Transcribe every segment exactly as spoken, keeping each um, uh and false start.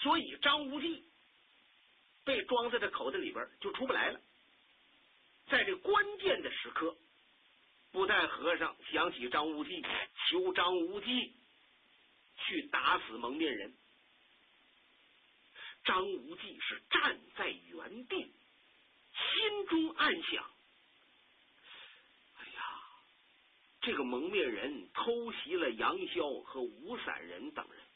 所以张无忌被装在这口袋里边就出不来了。在这关键的时刻，布袋和尚想起张无忌，求张无忌去打死蒙面人。张无忌是站在原地，心中暗想，哎呀，这个蒙面人偷袭了杨逍和吴散人等人，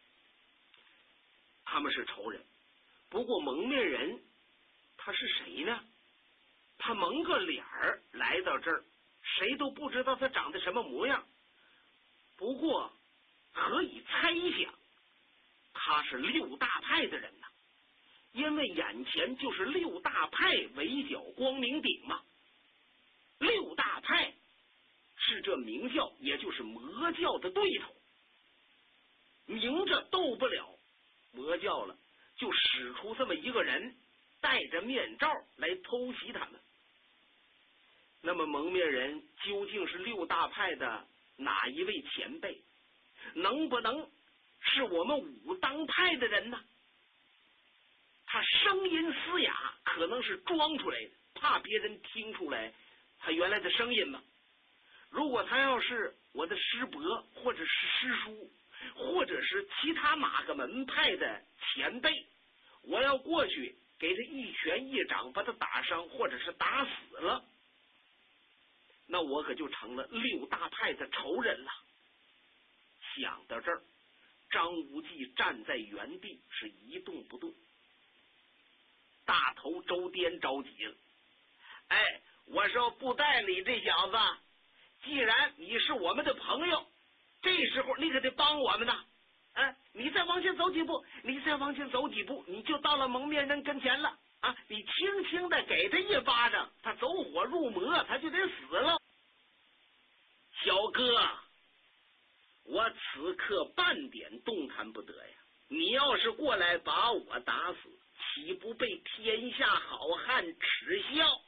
他们是仇人。不过蒙面人他是谁呢？他蒙个脸儿来到这儿，谁都不知道他长得什么模样。不过可以猜想，他是六大派的人呐，因为眼前就是六大派围剿光明顶嘛。六大派是这明教，也就是魔教的对头，明着斗不了魔教了，就使出这么一个人，戴着面罩来偷袭他们。那么蒙面人究竟是六大派的哪一位前辈？能不能是我们武当派的人呢？他声音嘶哑，可能是装出来的，怕别人听出来他原来的声音嘛。如果他要是我的师伯，或者是师叔，或者是其他哪个门派的前辈，我要过去给他一拳一掌把他打伤，或者是打死了，那我可就成了六大派的仇人了。想到这儿，张无忌站在原地是一动不动。大头周颠着急了，哎，我说布袋里这小子，既然你是我们的朋友，这时候你可得帮我们呐！啊，你再往前走几步，你再往前走几步，你就到了蒙面人跟前了啊！你轻轻的给他一巴掌，他走火入魔，他就得死了。小哥，我此刻半点动弹不得呀！你要是过来把我打死，岂不被天下好汉耻笑？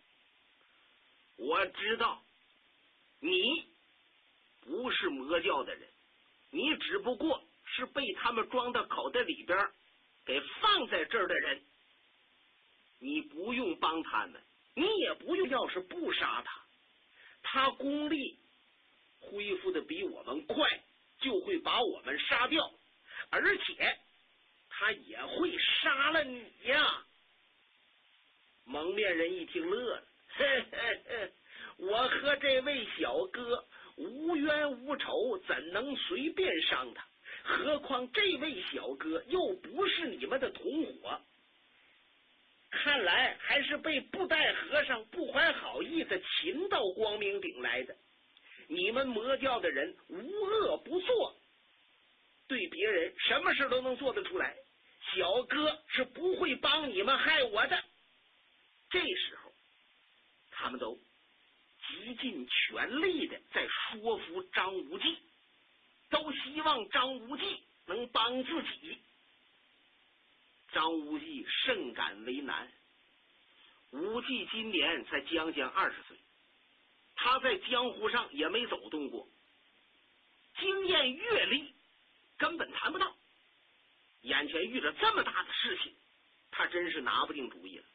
我知道你不是魔教的人，你只不过是被他们装到口袋里边给放在这儿的人。你不用帮他们，你也不用，要是不杀他，他功力恢复的比我们快，就会把我们杀掉，而且他也会杀了你呀！蒙面人一听乐了，嘿嘿嘿，我和这位小哥无冤无仇，怎能随便伤他？何况这位小哥又不是你们的同伙，看来还是被布袋和尚不怀好意的擒到光明顶来的。你们魔教的人无恶不作，对别人什么事都能做得出来，小哥是不会帮你们害我的。这时候他们都极尽全力的在说服张无忌，都希望张无忌能帮自己。张无忌甚感为难，无忌今年才将将二十岁，他在江湖上也没走动过，经验阅历根本谈不到，眼前遇着这么大的事情，他真是拿不定主意了。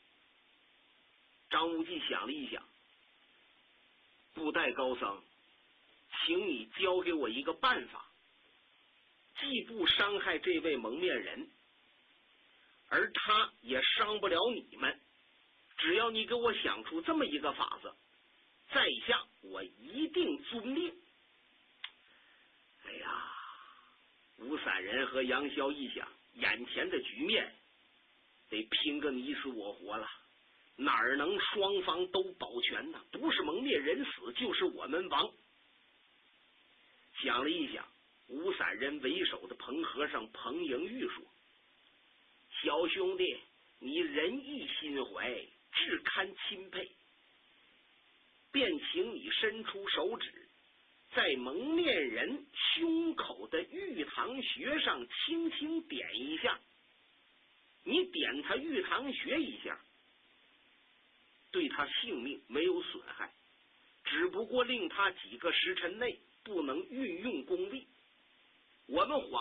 张无忌想了一想，布袋高僧，请你教给我一个办法，既不伤害这位蒙面人，而他也伤不了你们，只要你给我想出这么一个法子，在下我一定遵命。哎呀，吴散人和杨逍一想，眼前的局面得拼个你死我活了，哪儿能双方都保全呢？不是蒙面人死，就是我们亡。想了一想，吴散人为首的彭和尚彭莹玉说，小兄弟，你仁义心怀，至堪钦佩，便请你伸出手指，在蒙面人胸口的玉堂穴上轻轻点一下。你点他玉堂穴一下，对他性命没有损害，只不过令他几个时辰内不能运用功力。我们